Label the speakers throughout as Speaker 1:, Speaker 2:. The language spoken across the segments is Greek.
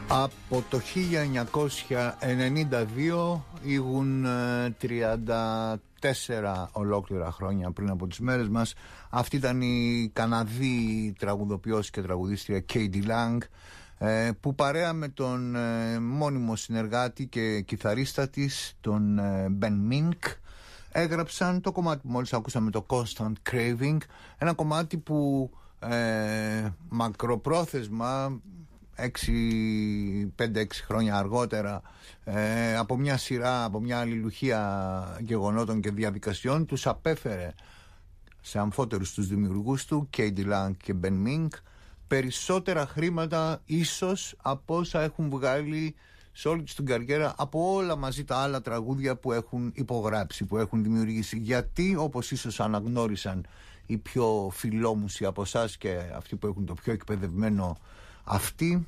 Speaker 1: Από το 1992 ήγουν 34 ολόκληρα χρόνια πριν από τις μέρες μας. Αυτή ήταν η Καναδή τραγουδοποιός και τραγουδίστρια K.D. Lang, που παρέα με τον μόνιμο συνεργάτη και κιθαρίστα της, τον Ben Mink, έγραψαν το κομμάτι που μόλις ακούσαμε, το Constant Craving. Ένα κομμάτι που μακροπρόθεσμα 5-6 χρόνια αργότερα, από μια σειρά, από μια αλληλουχία γεγονότων και διαδικασιών, τους απέφερε σε αμφότερους τους δημιουργούς του, K.D. Lang και Ben Mink, περισσότερα χρήματα ίσως από όσα έχουν βγάλει σε όλη την καριέρα από όλα μαζί τα άλλα τραγούδια που έχουν υπογράψει, που έχουν δημιουργήσει. Γιατί, όπως ίσως αναγνώρισαν οι πιο φιλόμουσοι από εσάς και αυτοί που έχουν το πιο εκπαιδευμένο αυτοί,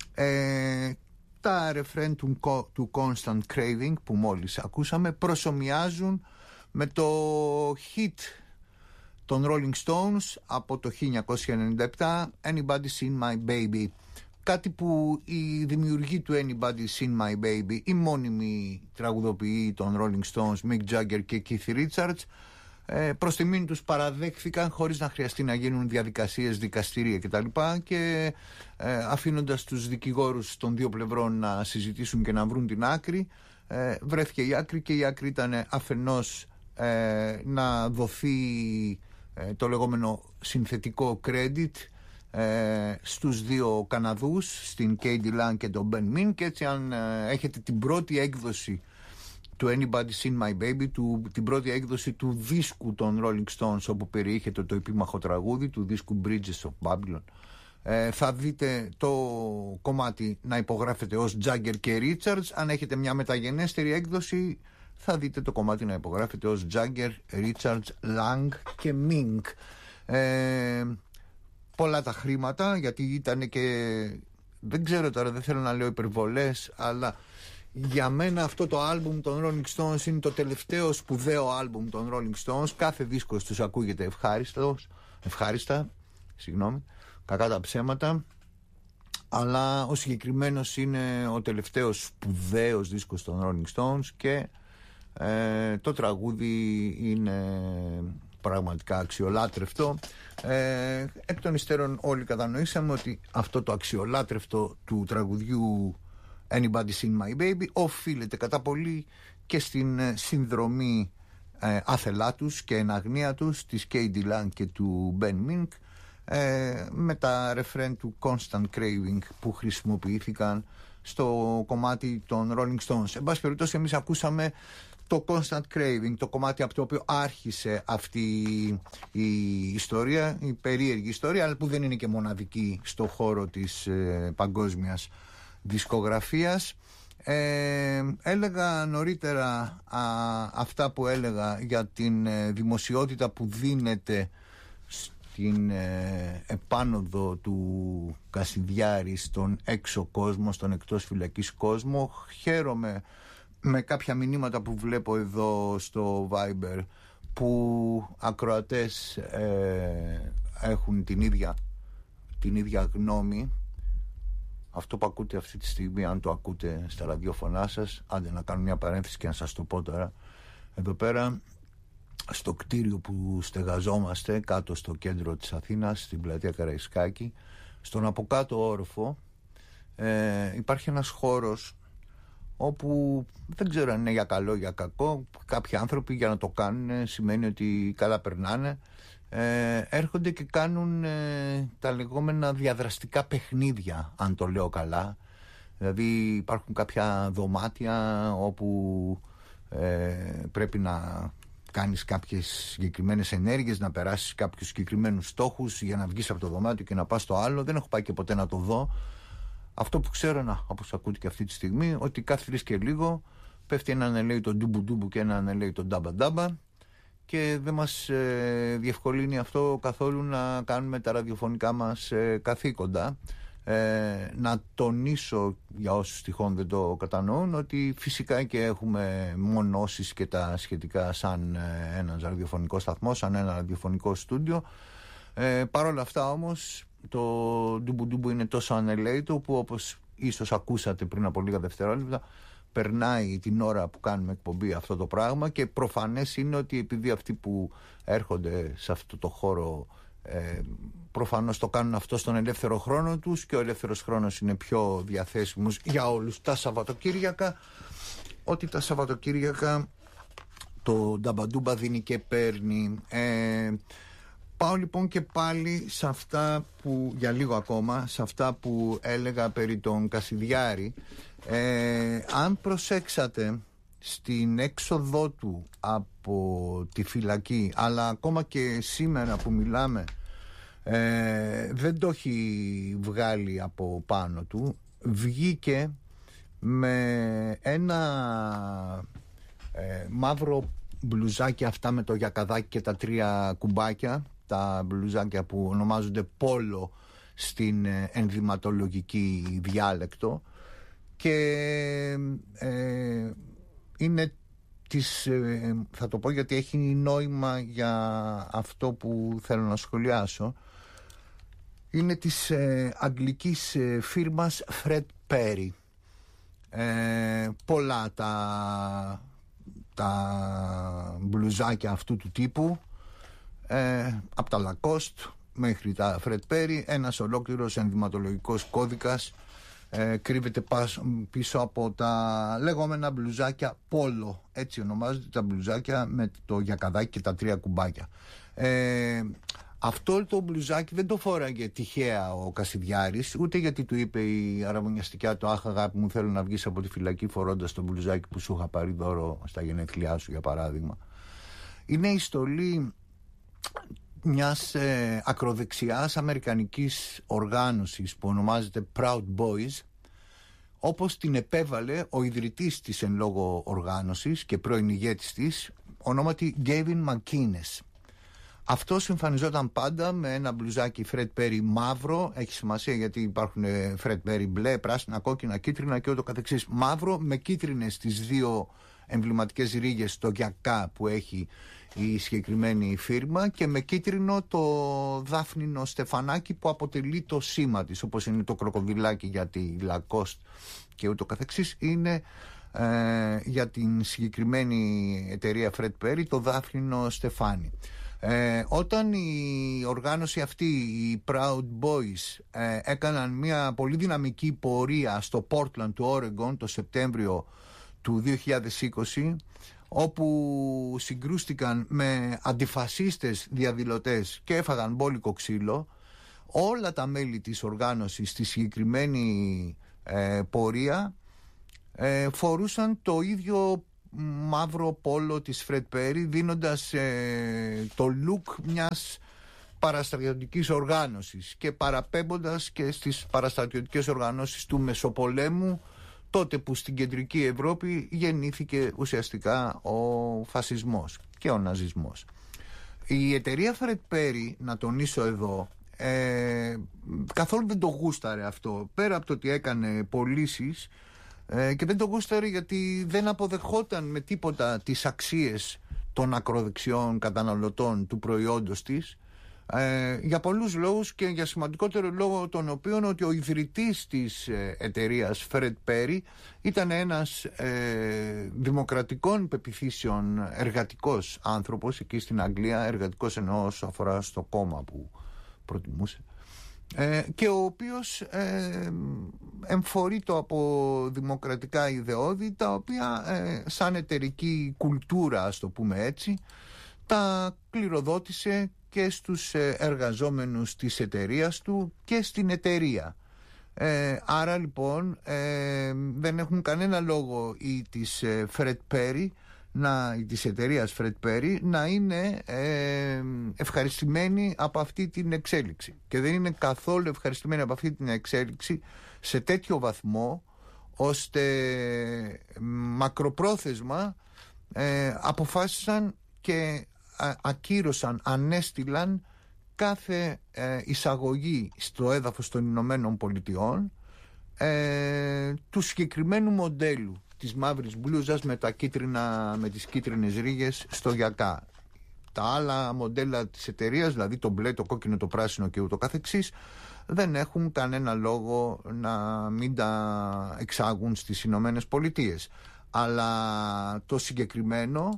Speaker 1: τα ρεφρέν του Constant Craving που μόλις ακούσαμε προσομοιάζουν με το hit των Rolling Stones από το 1997, Anybody's Seen My Baby. Κάτι που οι δημιουργοί του Anybody's Seen My Baby, οι μόνιμοι τραγουδοποιοί των Rolling Stones, Mick Jagger και Keith Richards, προς τιμήν τους παραδέχθηκαν χωρίς να χρειαστεί να γίνουν διαδικασίες, δικαστήρια κτλ. Και αφήνοντας τους δικηγόρους των δύο πλευρών να συζητήσουν και να βρουν την άκρη, βρέθηκε η άκρη, και η άκρη ήταν αφενός να δοθεί το λεγόμενο συνθετικό credit στους δύο Καναδούς, στην K.D. Lang και τον Ben Mink. Και έτσι, αν έχετε την πρώτη έκδοση του Anybody's Seen My Baby, την πρώτη έκδοση του δίσκου των Rolling Stones, όπου περιείχεται το επίμαχο τραγούδι του δίσκου Bridges of Babylon, θα δείτε το κομμάτι να υπογράφεται ως Jagger και Richards. Αν έχετε μια μεταγενέστερη έκδοση, θα δείτε το κομμάτι να υπογράφεται ως Jagger, Richards, Lang και Mink. Πολλά τα χρήματα, γιατί ήταν και, δεν ξέρω τώρα, δεν θέλω να λέω υπερβολές, αλλά για μένα αυτό το άλμπουμ των Rolling Stones είναι το τελευταίο σπουδαίο άλμπουμ των Rolling Stones. Κάθε δίσκος τους ακούγεται ευχάριστα, κακά τα ψέματα, αλλά ο συγκεκριμένος είναι ο τελευταίος σπουδαίος δίσκος των Rolling Stones, και το τραγούδι είναι πραγματικά αξιολάτρευτο. Εκ των υστέρων όλοι κατανοήσαμε ότι αυτό το αξιολάτρευτο του τραγουδιού Anybody's Seen My Baby οφείλεται κατά πολύ και στην συνδρομή άθελά τους και εν αγνία τους της K.D. Lang και του Ben Mink, με τα ρεφρέν του Constant Craving που χρησιμοποιήθηκαν στο κομμάτι των Rolling Stones. Εν πάση περιπτώσει, εμείς ακούσαμε το Constant Craving, το κομμάτι από το οποίο άρχισε αυτή η ιστορία, η περίεργη ιστορία, αλλά που δεν είναι και μοναδική στο χώρο της παγκόσμιας δισκογραφίας. Έλεγα νωρίτερα αυτά που έλεγα για την δημοσιότητα που δίνεται στην επάνωδο του Κασιδιάρη στον έξω κόσμο, στον εκτός φυλακής κόσμο. Χαίρομαι με κάποια μηνύματα που βλέπω εδώ στο Viber, που ακροατές έχουν την ίδια γνώμη. Αυτό που ακούτε αυτή τη στιγμή, αν το ακούτε στα ραδιόφωνά σας, άντε να κάνω μια παρένθεση και να σας το πω τώρα. Εδώ πέρα, στο κτίριο που στεγαζόμαστε, κάτω στο κέντρο της Αθήνας, στην πλατεία Καραϊσκάκη, στον από κάτω όροφο, υπάρχει ένας χώρος όπου δεν ξέρω αν είναι για καλό ή για κακό. Κάποιοι άνθρωποι, για να το κάνουν, σημαίνει ότι καλά περνάνε, έρχονται και κάνουν τα λεγόμενα διαδραστικά παιχνίδια, αν το λέω καλά. Δηλαδή υπάρχουν κάποια δωμάτια όπου πρέπει να κάνεις κάποιες συγκεκριμένες ενέργειες, να περάσεις κάποιους συγκεκριμένους στόχους για να βγεις από το δωμάτιο και να πας στο άλλο. Δεν έχω πάει και ποτέ να το δω. Αυτό που ξέρω, όπως ακούτε και αυτή τη στιγμή, ότι κάθε 3 και λίγο πέφτει ένα ανελαίητο ντούμπου και ένα ανελαίητο ντάμπα, και δεν μας διευκολύνει αυτό καθόλου να κάνουμε τα ραδιοφωνικά μας καθήκοντα. Να τονίσω, για όσους τυχόν δεν το κατανοούν, ότι φυσικά και έχουμε μονώσεις και τα σχετικά σαν ένας ραδιοφωνικός σταθμός, σαν ένα ραδιοφωνικό στούντιο. Παρ' όλα αυτά όμως, το ντούμπου είναι τόσο ανελαίητο, που όπως ίσως ακούσατε πριν από λίγα δευτερόλεπτα, περνάει την ώρα που κάνουμε εκπομπή αυτό το πράγμα, και προφανές είναι ότι επειδή αυτοί που έρχονται σε αυτό το χώρο προφανώς το κάνουν αυτό στον ελεύθερο χρόνο τους, και ο ελεύθερος χρόνος είναι πιο διαθέσιμος για όλους τα Σαββατοκύριακα, ότι τα Σαββατοκύριακα το Νταμπαντούμπα δίνει και παίρνει. Πάω λοιπόν και πάλι σε αυτά που, για λίγο ακόμα, σε αυτά που έλεγα περί τον Κασιδιάρη. Αν προσέξατε στην έξοδό του από τη φυλακή, αλλά ακόμα και σήμερα που μιλάμε, δεν το έχει βγάλει από πάνω του, βγήκε με ένα μαύρο μπλουζάκι, αυτά με το γιακαδάκι και τα 3 κουμπάκια, τα μπλουζάκια που ονομάζονται πόλο στην ενδυματολογική διάλεκτο, και είναι της, θα το πω γιατί έχει νόημα για αυτό που θέλω να σχολιάσω, είναι της αγγλικής φίρμας Fred Perry. Πολλά τα μπλουζάκια αυτού του τύπου, από τα Lacoste μέχρι τα Fred Perry, ένας ολόκληρος ενδυματολογικός κώδικας κρύβεται πίσω από τα λεγόμενα μπλουζάκια πόλο, έτσι ονομάζονται τα μπλουζάκια με το γιακαδάκι και τα 3 κουμπάκια. Αυτό το μπλουζάκι δεν το φόραγε τυχαία ο Κασιδιάρης, ούτε γιατί του είπε η αραβωνιαστικιά του «Αχ, αγάπη μου, θέλω να βγεις από τη φυλακή φορώντας το μπλουζάκι που σου είχα πάρει δώρο στα γενέθλιά σου», για παράδειγμα. Είναι η στολή μιας ακροδεξιάς αμερικανικής οργάνωσης που ονομάζεται Proud Boys, όπως την επέβαλε ο ιδρυτής της εν λόγω οργάνωσης και πρώην ηγέτης της, ονόματι Gavin McInnes. Αυτός εμφανιζόταν πάντα με ένα μπλουζάκι Fred Perry μαύρο, έχει σημασία γιατί υπάρχουν Fred Perry μπλε, πράσινα, κόκκινα, κίτρινα και ούτω καθεξής. Μαύρο με κίτρινες τις 2 εμβληματικές ρίγες στο γιακά που έχει η συγκεκριμένη φίρμα, και με κίτρινο το δάφνινο στεφανάκι που αποτελεί το σήμα της, όπως είναι το κροκοδιλάκι για τη Lacoste και ούτω καθεξής, είναι για την συγκεκριμένη εταιρεία Fred Perry το δάφνινο στεφάνι. Όταν η οργάνωση αυτή, οι Proud Boys, έκαναν μια πολύ δυναμική πορεία στο Portland του Oregon το Σεπτέμβριο του 2020, όπου συγκρούστηκαν με αντιφασίστες διαδηλωτές και έφαγαν μπόλικο ξύλο, όλα τα μέλη της οργάνωσης στη συγκεκριμένη πορεία φορούσαν το ίδιο μαύρο πόλο της Fred Perry, δίνοντας το look μιας παραστρατιωτικής οργάνωσης και παραπέμποντας και στις παραστρατιωτικές οργανώσεις του Μεσοπολέμου, τότε που στην κεντρική Ευρώπη γεννήθηκε ουσιαστικά ο φασισμός και ο ναζισμός. Η εταιρεία Fred Perry, να τονίσω εδώ, καθόλου δεν το γούσταρε αυτό, πέρα από το ότι έκανε πωλήσεις, και δεν το γούσταρε γιατί δεν αποδεχόταν με τίποτα τις αξίες των ακροδεξιών καταναλωτών του προϊόντος της, για πολλούς λόγους, και για σημαντικότερο λόγο τον οποίον ότι ο ιδρυτής της εταιρείας Fred Perry ήταν ένας δημοκρατικών πεποιθήσεων εργατικός άνθρωπος εκεί στην Αγγλία, εργατικός εννοώ όσο αφορά στο κόμμα που προτιμούσε, και ο οποίος εμφορείτο από δημοκρατικά ιδεώδη, τα οποία σαν εταιρική κουλτούρα, ας το πούμε έτσι, τα κληροδότησε και στους εργαζόμενους της εταιρείας του και στην εταιρεία. Άρα λοιπόν δεν έχουν κανένα λόγο οι της Fred Perry, της εταιρείας Fred Perry, να είναι ευχαριστημένοι από αυτή την εξέλιξη, και δεν είναι καθόλου ευχαριστημένοι από αυτή την εξέλιξη σε τέτοιο βαθμό ώστε μακροπρόθεσμα αποφάσισαν και ακύρωσαν, ανέστηλαν κάθε εισαγωγή στο έδαφος των Ηνωμένων Πολιτειών του συγκεκριμένου μοντέλου της μαύρης μπλούζας με τις κίτρινες ρίγες στο γιακά. Τα άλλα μοντέλα της εταιρείας, δηλαδή το μπλε, το κόκκινο, το πράσινο και ούτω καθεξής, δεν έχουν κανένα λόγο να μην τα εξάγουν στις Ηνωμένες Πολιτείες. Αλλά το συγκεκριμένο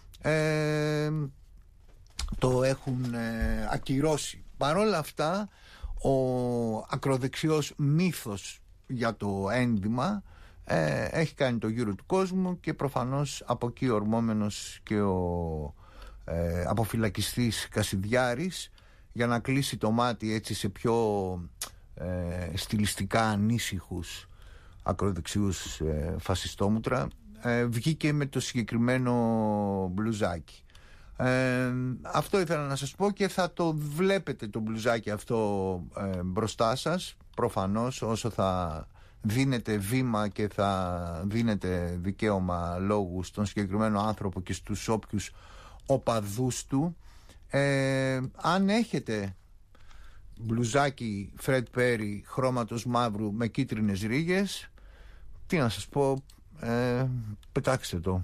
Speaker 1: το έχουν ακυρώσει. Παρ' όλα αυτά, ο ακροδεξιός μύθος για το ένδυμα έχει κάνει το γύρο του κόσμου και προφανώς από εκεί ορμόμενος και ο αποφυλακιστής Κασιδιάρης, για να κλείσει το μάτι έτσι σε πιο στιλιστικά ανήσυχους ακροδεξιούς φασιστόμουτρα, βγήκε με το συγκεκριμένο μπλουζάκι. Αυτό ήθελα να σας πω και θα το βλέπετε το μπλουζάκι αυτό μπροστά σας προφανώς, όσο θα δίνετε βήμα και θα δίνετε δικαίωμα λόγου στον συγκεκριμένο άνθρωπο και στους όποιους οπαδούς του. Αν έχετε μπλουζάκι Fred Perry χρώματος μαύρου με κίτρινες ρίγες, τι να σας πω, πετάξτε το.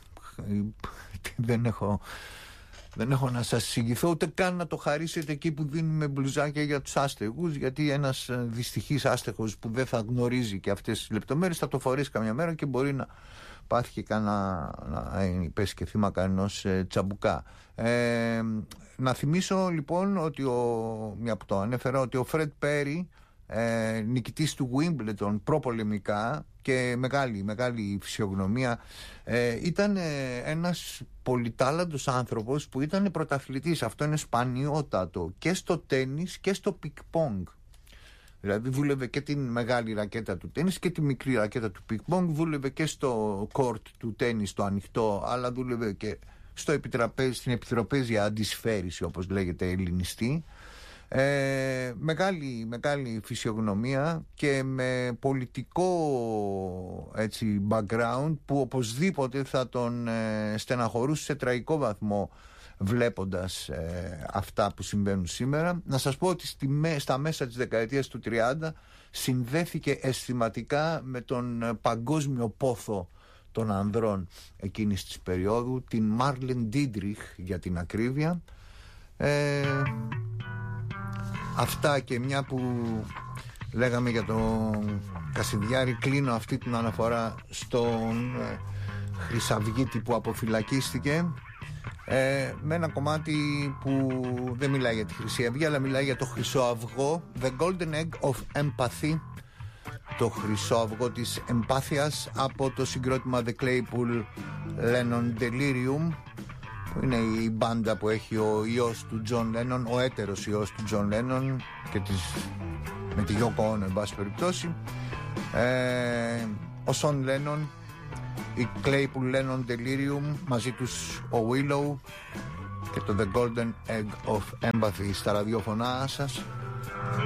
Speaker 1: Δεν έχω να σας εξηγηθώ, ούτε καν να το χαρίσετε εκεί που δίνουμε μπλουζάκια για τους άστεγους, γιατί ένας δυστυχής άστεγος που δεν θα γνωρίζει και αυτές τις λεπτομέρειες θα το φορέσει καμιά μέρα και μπορεί να πάθει και να πέσει και θύμα κανένας τσαμπουκά. Να θυμίσω λοιπόν ότι μια που το ανέφερα, ότι ο Fred Perry, νικητής του Wimbledon προπολεμικά και μεγάλη φυσιογνωμία, ήταν ένας πολυτάλαντος άνθρωπος που ήταν πρωταθλητής. Αυτό είναι σπανιότατο και στο τένις και στο πικ-πονγκ. Δηλαδή δούλευε και την μεγάλη ρακέτα του τένις και τη μικρή ρακέτα του πικ-πονγκ, δούλευε και στο κόρτ του τένις το ανοιχτό, αλλά δούλευε και στην επιτροπέζια αντισφαίριση, όπως λέγεται ελληνιστή. Μεγάλη φυσιογνωμία και με πολιτικό έτσι background που οπωσδήποτε θα τον στεναχωρούσε σε τραγικό βαθμό βλέποντας αυτά που συμβαίνουν σήμερα. Να σας πω ότι στα μέσα της δεκαετίας του 30 συνδέθηκε αισθηματικά με τον παγκόσμιο πόθο των ανδρών εκείνης της περίοδου, την Μάρλεν Ντίντριχ για την ακρίβεια. Αυτά, και μια που λέγαμε για τον Κασιδιάρη, κλείνω αυτή την αναφορά στον Χρυσαυγίτη που αποφυλακίστηκε με ένα κομμάτι που δεν μιλάει για τη Χρυσή Αυγή, αλλά μιλάει για το Χρυσό Αυγό, The Golden Egg of Empathy, το Χρυσό Αυγό της Εμπάθειας, από το συγκρότημα The Claypool Lennon Delirium, που είναι η μπάντα που έχει ο ιός του John Lennon, ο έτερος ιός του John Lennon και με τη Yoko Ono εν πάση περιπτώσει, ο Sean Lennon, η Claypool Lennon Delirium, μαζί τους ο Willow και το The Golden Egg of Empathy στα ραδιόφωνά σας.